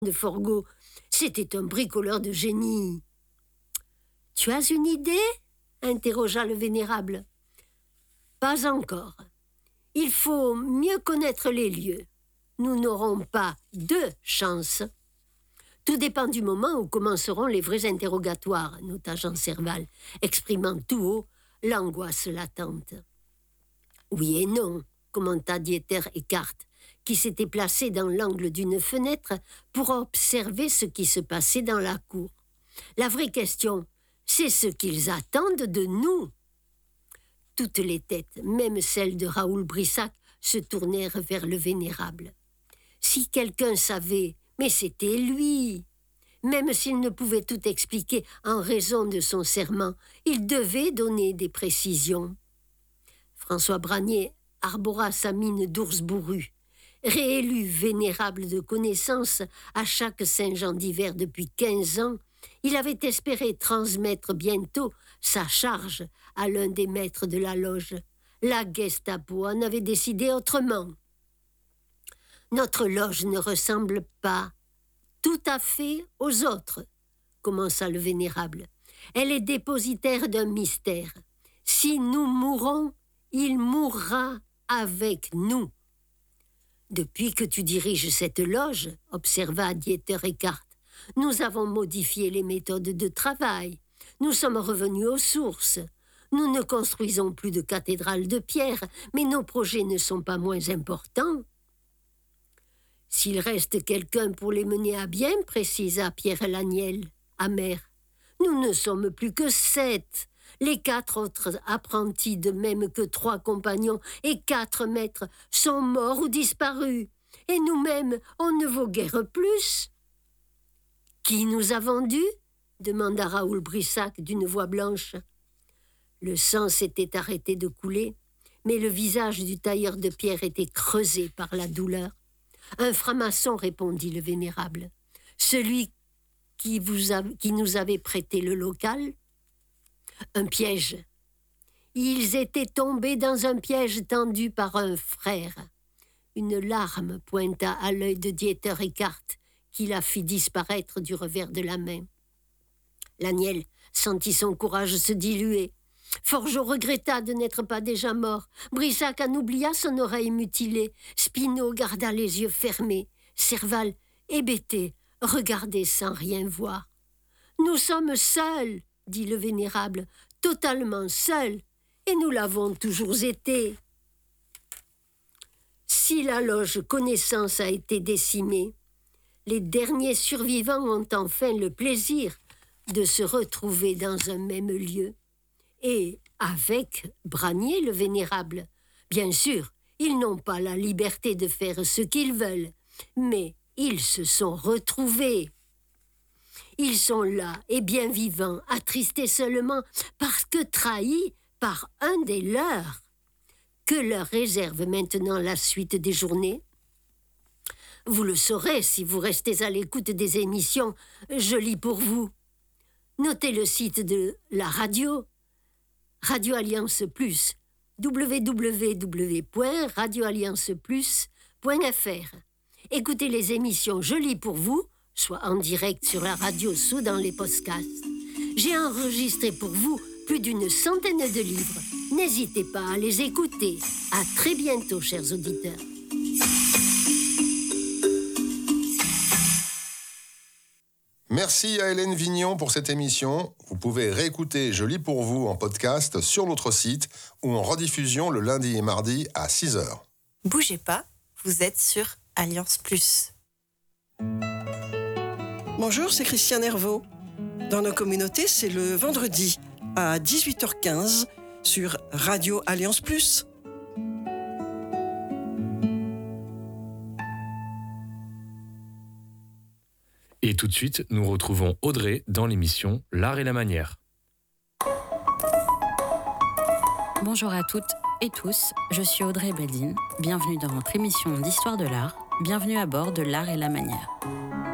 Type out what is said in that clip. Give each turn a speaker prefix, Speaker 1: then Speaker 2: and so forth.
Speaker 1: de Forgot. C'était un bricoleur de génie. « Tu as une idée ?» interrogea le vénérable. « Pas encore. Il faut mieux connaître les lieux. Nous n'aurons pas deux chances. Tout dépend du moment où commenceront les vrais interrogatoires, nota Jean Serval, exprimant tout haut l'angoisse latente. Oui et non, commenta Dieter Eckart, qui s'était placé dans l'angle d'une fenêtre pour observer ce qui se passait dans la cour. La vraie question, c'est ce qu'ils attendent de nous. Toutes les têtes, même celle de Raoul Brissac, se tournèrent vers le vénérable. Si quelqu'un savait, mais c'était lui. Même s'il ne pouvait tout expliquer en raison de son serment, il devait donner des précisions. François Branier arbora sa mine d'ours bourru. Réélu vénérable de connaissance à chaque Saint-Jean d'hiver depuis 15 ans, il avait espéré transmettre bientôt sa charge à l'un des maîtres de la loge. La Gestapo en avait décidé autrement. Notre loge ne ressemble pas tout à fait aux autres, commença le vénérable. Elle est dépositaire d'un mystère. Si nous mourons, il mourra avec nous. Depuis que tu diriges cette loge, observa Dieter Eckart, nous avons modifié les méthodes de travail. Nous sommes revenus aux sources. Nous ne construisons plus de cathédrales de pierre, mais nos projets ne sont pas moins importants. S'il reste quelqu'un pour les mener à bien, précisa Pierre Laniel, amer. Nous ne sommes plus que 7. Les 4 autres apprentis, de même que 3 compagnons et 4 maîtres, sont morts ou disparus. Et nous-mêmes, on ne vaut guère plus. Qui nous a vendus ? Demanda Raoul Brissac d'une voix blanche. Le sang s'était arrêté de couler, mais le visage du tailleur de pierre était creusé par la douleur. Un franc-maçon, répondit le vénérable. Celui qui nous avait prêté le local. Un piège. Ils étaient tombés dans un piège tendu par un frère. Une larme pointa à l'œil de Dieter Eckart, qui la fit disparaître du revers de la main. Laniel sentit son courage se diluer. Forgeot regretta de n'être pas déjà mort. Brissac en oublia son oreille mutilée. Spinot garda les yeux fermés. Serval, hébété, regardait sans rien voir. « Nous sommes seuls, » dit le vénérable, « totalement seuls, et nous l'avons toujours été. » Si la loge Connaissance a été décimée, les derniers survivants ont enfin le plaisir de se retrouver dans un même lieu. Et avec Branier le vénérable. Bien sûr, ils n'ont pas la liberté de faire ce qu'ils veulent, mais ils se sont retrouvés. Ils sont là et bien vivants, attristés seulement parce que trahis par un des leurs. Que leur réserve maintenant la suite des journées ? Vous le saurez si vous restez à l'écoute des émissions « Je lis pour vous ». Notez le site de la radio, Radio Alliance Plus, www.radioallianceplus.fr. Écoutez les émissions « Je lis pour vous », soit en direct sur la radio ou dans les podcasts. J'ai enregistré pour vous plus d'une centaine de livres. N'hésitez pas à les écouter. À très bientôt, chers auditeurs.
Speaker 2: Merci à Hélène Vignon pour cette émission. Vous pouvez réécouter Je lis pour vous en podcast sur notre site ou en rediffusion le lundi et mardi à 6h.
Speaker 3: Bougez pas, vous êtes sur Alliance Plus.
Speaker 4: Bonjour, c'est Christiane Hervaux. Dans nos communautés, c'est le vendredi à 18h15 sur Radio Alliance Plus.
Speaker 5: Et tout de suite, nous retrouvons Audrey dans l'émission L'Art et la Manière.
Speaker 6: Bonjour à toutes et tous, je suis Audrey Beldin. Bienvenue dans votre émission d'Histoire de l'Art. Bienvenue à bord de L'Art et la Manière.